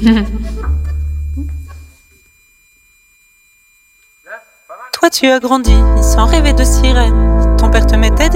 Toi, tu as grandi sans rêver de sirène. Ton père te mettait